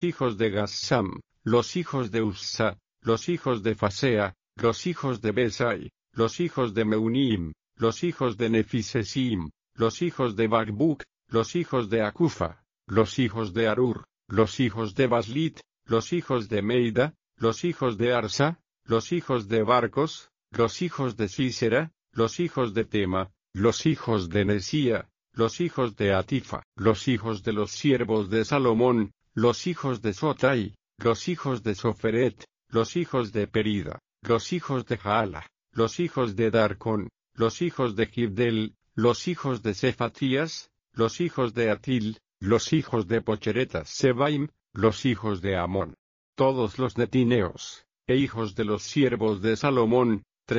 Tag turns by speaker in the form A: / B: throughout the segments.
A: hijos de Gassam, los hijos de Uzza, los hijos de Fasea, los hijos de Besai, los hijos de Meunim, los hijos de Nefisesim, los hijos de Bacbuc, los hijos de Acufa, los hijos de Arur, los hijos de Baslit, los hijos de Meida, los hijos de Arsa, los hijos de Barcos, los hijos de Sísera, los hijos de Tema, los hijos de Nesía, los hijos de Atifa, los hijos de los siervos de Salomón, los hijos de Sotai, los hijos de Soferet, los hijos de Perida, los hijos de Jaala, los hijos de Darcón, los hijos de Gibdel, los hijos de Cefatías, los hijos de Atil, los hijos de Pocheretas Sebaim, los hijos de Amón. Todos los netineos, e hijos de los siervos de Salomón,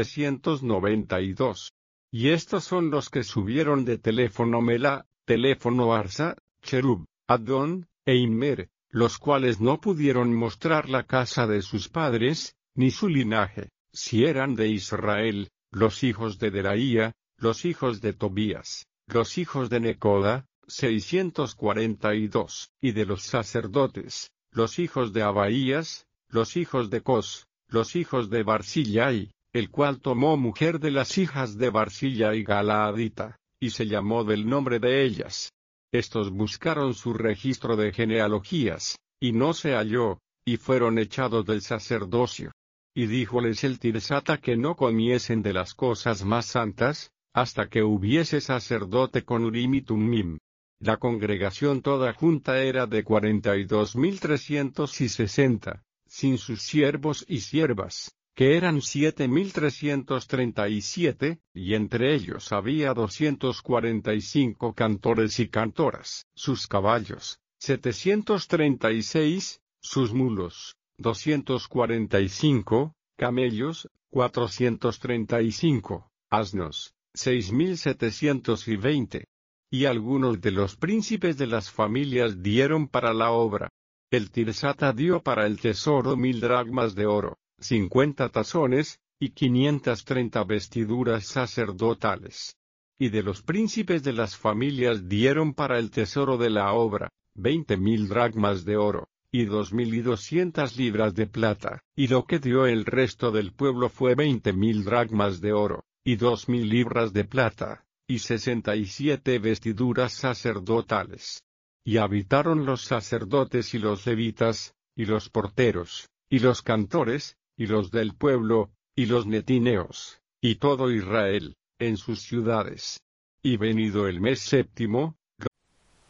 A: 392. Y estos son los que subieron de Teléfono Melá, Teléfono Arsa, Cherub, Adón, e Immer, los cuales no pudieron mostrar la casa de sus padres, ni su linaje, si eran de Israel, los hijos de Delaía, los hijos de Tobías, los hijos de Necoda, 642, y de los sacerdotes, los hijos de Abaías, los hijos de Cos, los hijos de Barzillai, el cual tomó mujer de las hijas de Barzillai Galaadita, y se llamó del nombre de ellas. Estos buscaron su registro de genealogías, y no se halló, y fueron echados del sacerdocio. Y díjoles el Tirsata que no comiesen de las cosas más santas, hasta que hubiese sacerdote con Urim y Tumim. La congregación toda junta era de 42.360, sin sus siervos y siervas, que eran 7.337, y entre ellos había 245 cantores y cantoras, sus caballos, 736, sus mulos, 245, camellos, 435, asnos, 6.720. Y algunos de los príncipes de las familias dieron para la obra. El Tirsata dio para el tesoro 1.000 dracmas de oro, 50 tazones, y 530 vestiduras sacerdotales. Y de los príncipes de las familias dieron para el tesoro de la obra, 20.000 dracmas de oro, y 2.200 libras de plata, y lo que dio el resto del pueblo fue 20.000 dracmas de oro, y 2.000 libras de plata, y 67 vestiduras sacerdotales. Y habitaron los sacerdotes y los levitas, y los porteros, y los cantores, y los del pueblo, y los netineos, y todo Israel, en sus ciudades. Y venido el mes séptimo,